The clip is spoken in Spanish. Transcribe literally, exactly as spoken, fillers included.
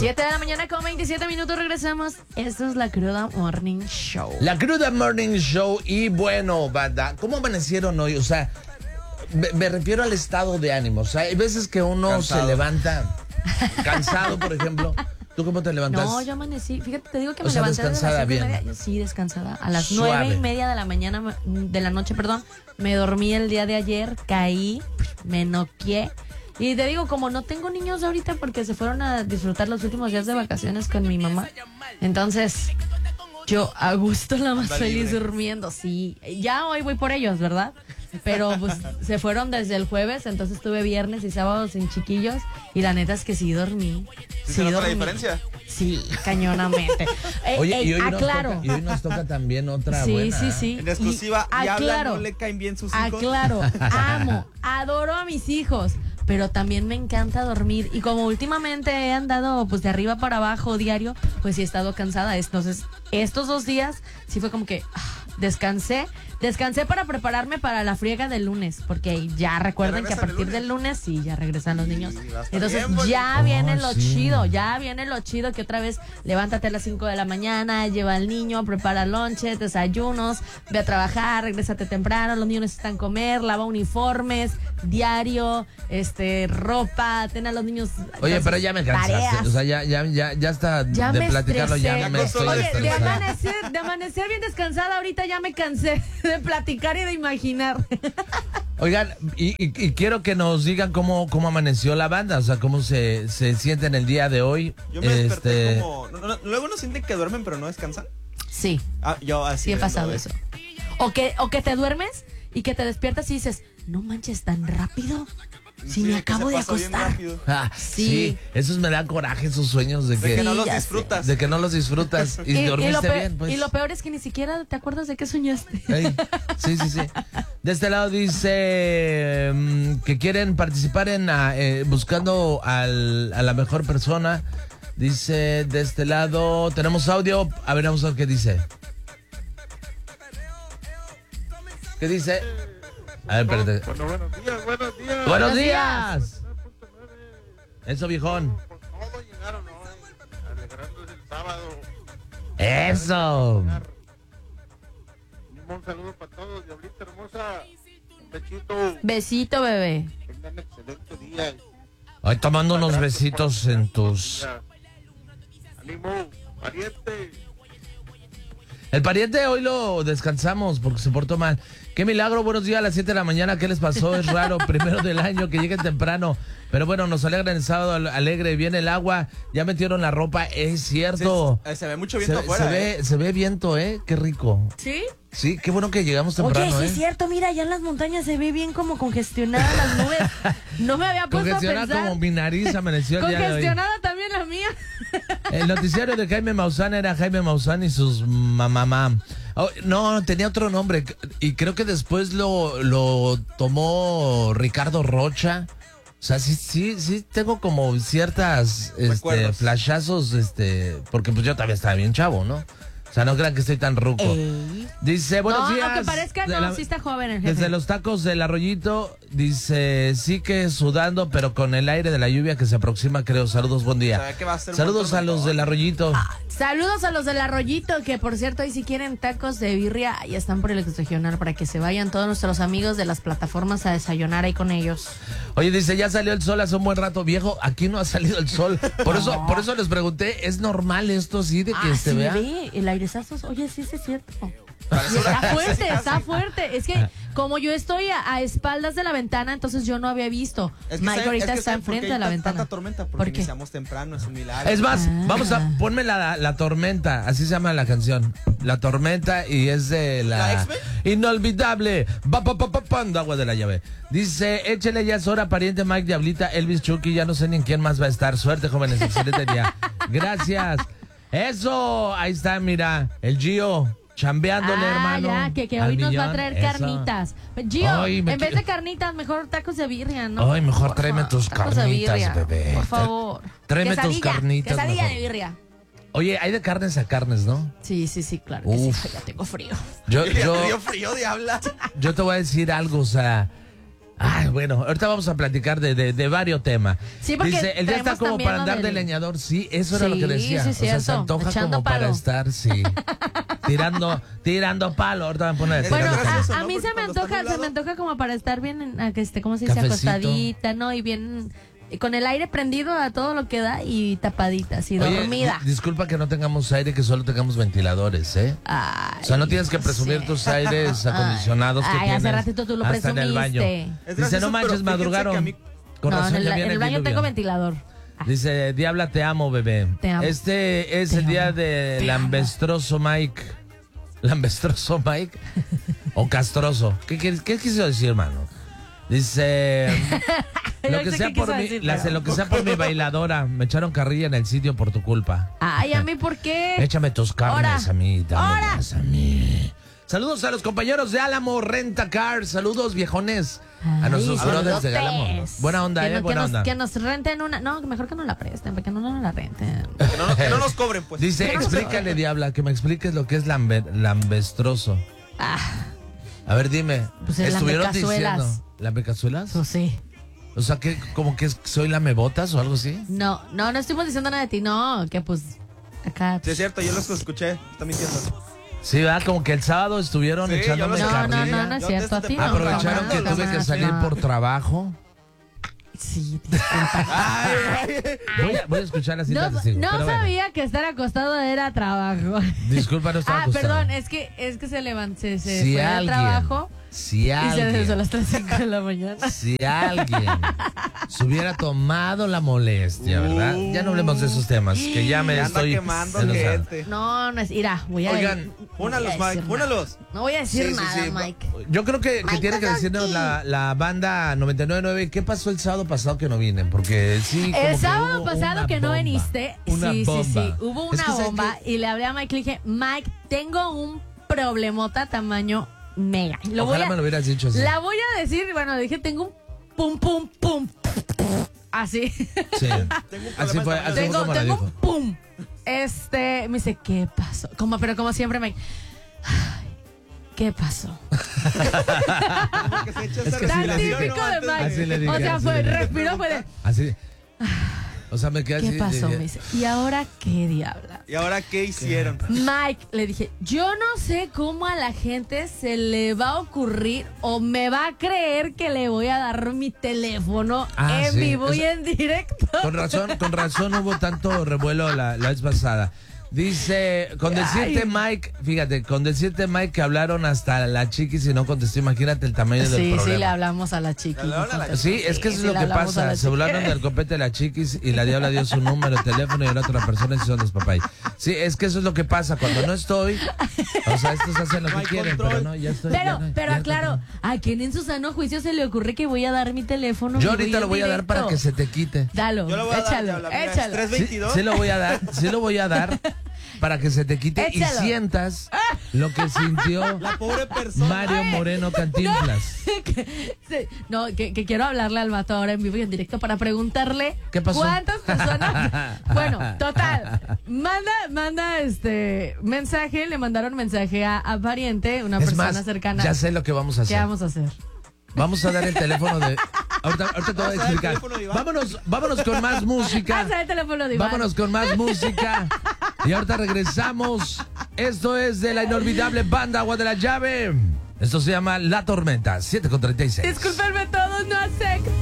siete de la mañana con veintisiete minutos regresamos. Esto es la Cruda Morning Show. La Cruda Morning Show. Y bueno, banda, ¿cómo amanecieron hoy? O sea, me, me refiero al estado de ánimo. O sea, hay veces que uno cansado. se levanta cansado, por ejemplo. ¿Tú cómo te levantas? No, yo amanecí. Fíjate, te digo que o me sea, levanté descansada de las bien. Media, sí, descansada. A las Suave. nueve y media de la mañana, de la noche, perdón, me dormí el día de ayer, caí, me noqueé. Y te digo, como no tengo niños ahorita porque se fueron a disfrutar los últimos días de vacaciones con mi mamá, entonces yo a gusto la más feliz durmiendo. Sí, ya hoy voy por ellos, ¿verdad? Pero pues se fueron desde el jueves, entonces tuve viernes y sábado sin chiquillos y la neta es que sí dormí. ¿Sí, sí se nota dormí. la diferencia? Sí, cañonamente. eh, Oye, eh, y, hoy aclaro. nos toca, y hoy nos toca también otra Sí, buena. sí, sí. En exclusiva, Y y habla, aclaro, no le caen bien sus hijos. Aclaro, amo, adoro a mis hijos, pero también me encanta dormir. Y como últimamente he andado pues de arriba para abajo diario, pues sí he estado cansada. Entonces, estos dos días sí fue como que ah, descansé. Descansé para prepararme para la friega del lunes, porque ya recuerden que a partir lunes? del lunes sí, ya regresan los niños. Sí, entonces ya viene oh, lo sí. chido, ya viene lo chido que otra vez levántate a las cinco de la mañana, lleva al niño, prepara lonche, desayunos, ve a trabajar, regrésate temprano, los niños necesitan comer, lava uniformes, diario, este, ropa, ten a los niños. Oye, entonces, pero ya me cansaste, tareas. o sea, ya, ya, ya, ya está Ya de me platicarlo, estresé. ya me estoy Oye, de estresando. amanecer, de amanecer bien descansada, ahorita ya me cansé de platicar y de imaginar. Oigan, y, y, y quiero que nos digan cómo, cómo amaneció la banda, o sea, cómo se, se sienten el día de hoy. Yo me desperté este... como... No, no, luego no sienten que duermen pero no descansan. Sí. Ah, yo así. Sí he pasado de... eso. O que, o que te duermes y que te despiertas y dices, no manches, tan rápido. Si Sí, me que acabo se de pasó bien acostar. rápido. Ah, sí. Sí. Esos me dan coraje, esos sueños de que, De que no Sí, los ya disfrutas. de que no los disfrutas y, Y, y dormiste lo peor, bien, pues. y lo peor es que ni siquiera te acuerdas de qué soñaste. Ey, sí, sí, sí. De este lado dice um, que quieren participar en uh, eh, buscando al, a la mejor persona. Dice de este lado, tenemos audio. A ver, vamos a ver qué dice. ¿Qué dice? A ver, espérate. Bueno, buenos días, buenos días. ¡Buenos Buenos días! Eso, viejón. Todos llegaron hoy, alegrándose el sábado. Eso. Un saludo para todos, Diablita hermosa. Un besito. Besito, bebé. Tengan excelente día. Hoy tomando unos besitos en tus... Ánimo, pariente. El pariente hoy lo descansamos porque se portó mal. Qué milagro, buenos días a las siete de la mañana. ¿Qué les pasó? Es raro, primero del año, que lleguen temprano. Pero bueno, nos alegra el sábado alegre. Viene el agua, ya metieron la ropa, es cierto. Se, se ve mucho viento Se, afuera. se ve, eh. se ve viento, ¿eh? Qué rico. ¿Sí? Sí, qué bueno que llegamos temprano, Oye, sí ¿eh? es cierto, mira, allá en las montañas se ve bien como congestionada las nubes. No me había puesto a Congestionada pensar. como mi nariz amaneció el día de hoy. Congestionada también la mía. El noticiario de Jaime Maussan era Jaime Maussan y sus mamá. Oh, no, tenía otro nombre y creo que después lo, lo tomó Ricardo Rocha. O sea, sí, sí, sí tengo como ciertas este, Recuerdos. flashazos, este, porque pues yo también estaba bien chavo, ¿no? O sea, no crean que estoy tan ruco. Ey. Dice, buenos no, días. aunque parezca, de no, la- sí está joven el jefe. Desde los tacos del Arroyito, dice, sí que sudando, pero con el aire de la lluvia que se aproxima, creo. Saludos, buen día. Se ve que va a ser un Saludos buen a los tormentón. del Arroyito. Saludos a los del Arroyito, que por cierto, ahí si quieren tacos de birria, ya están por el regional para que se vayan todos nuestros amigos de las plataformas a desayunar ahí con ellos. Oye, dice, ya salió el sol hace un buen rato. Viejo, aquí no ha salido el sol. Por eso, por eso les pregunté, ¿es normal esto así de que Ah, se sí, vea? ve, el airezazo, oye, sí, sí es cierto. Parece Está una- fuerte, está fuerte. Es que como yo estoy a, a espaldas de la ventana, entonces yo no había visto. Es que Mike saben- ahorita es que está saben por qué enfrente hay de la ta- ventana. Tanta tormenta porque ¿Por qué? iniciamos temprano, es un milagro. Es más, Ah. vamos a, ponme la, la tormenta, así se llama la canción. La tormenta y es de ¿La la X-Men? inolvidable Va, pa, pa, pa, pando, agua de la llave. Dice, échele ya es hora, pariente Mike, Diablita, Elvis, Chucky, ya no sé ni en quién más va a estar. Suerte, jóvenes, excelente día. Gracias. Eso, ahí está, mira, el Gio. Chambeándole, ah, hermano. ya, que, que al hoy nos va a millón. traer Eso. carnitas. Gio, Ay, me en vez quiero- de carnitas, mejor tacos de birria, ¿no? Ay, mejor Porfa, tráeme tus tacos de carnitas, birria, bebé. Por favor. Tráeme tus Quesadilla, carnitas, Quesadilla mejor. de birria. Oye, hay de carnes a carnes, ¿no? Sí, sí, sí, claro que Uf. sí. Ya tengo frío. Yo, Ya yo, te dio frío de hablar. yo te voy a decir algo, o sea, Ay, bueno, ahorita vamos a platicar de, de, de varios temas. Sí, porque Dice, el día está traemos como también para lo andar de del- leñador. Sí, eso era lo que Sí, decía. sí, o sea, se cierto, antoja echando como para palo. estar, sí. tirando, tirando palo. Ahorita van a poner. Es Bueno, Pero gracioso, a, a ¿no? mí Porque se me cuando está antoja, se nublado- me antoja como para estar bien, en- a que esté, ¿cómo se dice? Cafecito. Acostadita, ¿no? Y bien, y con el aire prendido a todo lo que da y tapadita, así, Oye, dormida. di- disculpa que no tengamos aire, que solo tengamos ventiladores, ¿eh? Ay, O sea, no tienes que presumir sí. tus aires acondicionados que Ay, tienes. hace ratito tú lo hasta en el baño. presumiste. Es Dice, gracioso, no manches, pero fíjense madrugaron. que a mí- Con No, razón, en el, ya en viene el baño diluvio. tengo ventilador. Ah, Dice, Diabla, te amo, bebé. Te amo. Este es Te el día amo. de Te Lambestroso Mike. ¿Lambestroso Mike? ¿O castroso? ¿Qué, qué, qué quiso decir, hermano? Dice, lo Yo que sé sea qué por quiso mi, decir, la- pero- lo que sea por mi bailadora. Me echaron carrilla en el sitio por tu culpa. Ay, ¿a mí por qué? Échame tus carnes Ahora. a mí, Ahora. dámelas a mí. Saludos a los compañeros de Álamo Renta Car. Saludos, viejones. A Ay, nuestros brothers de saludotes. Álamo. Buena onda, que eh, no- que buena nos, onda. Que nos renten una. No, mejor que no la presten, porque no nos la renten. Que no, que no nos cobren, pues. Dice, Pero- explícale, Diabla, que me expliques lo que es lambe- lambestroso. Ah, A ver, dime. Pues el Estuvieron lambecazuelas. diciendo. ¿Lambecazuelas? pues sí. O sea, que como que es- soy lamebotas o algo así. No, no, no estuvimos diciendo nada de ti, no, que pues acá. Sí, es cierto, yo los escuché. Está mintiendo. Sí, ¿verdad? Como que el sábado estuvieron Sí, echándome yo No, lo no, carrilla. no, no es Yo cierto. A te- ti no. Aprovecharon jamás, que tuve que jamás, salir no. por trabajo. Sí, disculpa. Voy a, voy a escuchar así No, te sigo, no pero bueno. sabía que estar acostado era trabajo. Disculpa, no estaba Ah, acostado. perdón, es que es que se levantó, se, se Si fue del alguien, trabajo si y se alguien, desde las tres cinco de la mañana. si alguien se hubiera tomado la molestia, ¿verdad? Ya no hablemos de esos temas, que ya me Ya anda estoy... quemando enojando. gente. No, no es. Irá, voy a. Oigan, no voy a Únalos, decir Mike, nada. únalos. No voy a decir Sí, sí, nada, sí. Mike. Yo creo que, que Mike, tiene que estás decirnos aquí. la, la banda noventa y nueve nueve qué pasó el sábado pasado que no vine, porque sí, como El que sábado hubo pasado una que no bomba, viniste, una sí, bomba. sí, sí, hubo Es una que, ¿sabes bomba qué? y le hablé a Mike y le dije, Mike, tengo un problemota tamaño mega. Lo voy Ojalá a- me lo hubieras dicho así. La voy a decir, bueno, dije, tengo un pum, pum, pum, así. Sí. Tengo un Así problema fue, de así fue tengo como la tengo dijo. un pum. Este, me dice, ¿qué pasó? Como, pero como siempre, Mike, ay, ¿qué pasó? Como que se echa esa Es que sí Tan le respiración, dije. típico ¿no? de Antes Mike. Así le dije, O sea, así fue, le dije. respiró, fue de, Así. O sea, me quedé ¿qué así. pasó? dije, Me dice, ¿y ahora qué diabla? ¿Y ahora qué hicieron? Mike, le dije, yo no sé cómo a la gente se le va a ocurrir o me va a creer que le voy a dar mi teléfono Ah, en sí, vivo y eso- en directo. Con razón, con razón hubo tanto revuelo la, la vez pasada. Dice, con decirte Mike, fíjate, con decirte Mike que hablaron hasta la chiquis y no contestó, imagínate el tamaño del Sí, problema. sí, le hablamos a la chiqui. Le hablaron a la Sí, es que eso Sí, es sí, lo le que hablamos a la pasa. Se chiqui. volaron del copete de la chiquis y la diabla dio su número de teléfono y la otra persona y son los papás. Sí, es que eso es lo que pasa. Cuando no estoy, o sea, estos hacen lo No que hay quieren, control. pero no, ya estoy. ya Pero, no- pero ya aclaro, no- ¿a quién en su sano juicio se le ocurre que voy a dar mi teléfono? Yo en vivo ahorita y lo en voy a dar para directo? que se te quite. Dalo, Yo lo voy a dar, échalo, Diabla, mira, es échalo. tres Sí, veintidós. sí lo voy a dar, sí lo voy a dar para que se te quite y Échalo. sientas lo que sintió La pobre persona. Mario Moreno Cantinflas. Sí, no, que, que quiero hablarle al vato ahora en vivo y en directo para preguntarle ¿Qué pasó? cuántas personas. Bueno, total. Manda, manda este mensaje, le mandaron mensaje a, a pariente, una Es persona más, cercana. ya sé lo que vamos a ¿Qué hacer. vamos a hacer? Vamos a dar el teléfono de. Ahorita, ahorita te voy a Vamos a dar el explicar. teléfono de Iván. Vámonos, vámonos con más música. Pasa el teléfono de Iván. Vámonos con más música. Y ahorita regresamos. Esto es de la inolvidable banda Agua de la Llave. Esto se llama La Tormenta, siete con treinta y seis. Discúlpenme todos, no acepto.